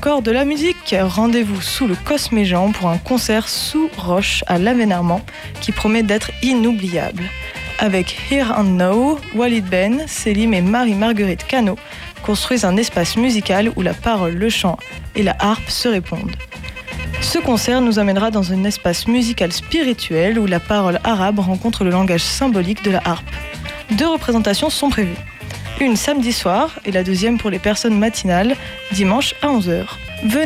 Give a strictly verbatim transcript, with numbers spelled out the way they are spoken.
encore de la musique. Rendez-vous sous le Cosméjean pour un concert sous roche à l'Avenarment qui promet d'être inoubliable. Avec Here and Now, Walid Ben, Selim et Marie-Marguerite Cano construisent un espace musical où la parole, le chant et la harpe se répondent. Ce concert nous amènera dans un espace musical spirituel où la parole arabe rencontre le langage symbolique de la harpe. Deux représentations sont prévues. Une samedi soir et la deuxième pour les personnes matinales, dimanche à onze heures. Venez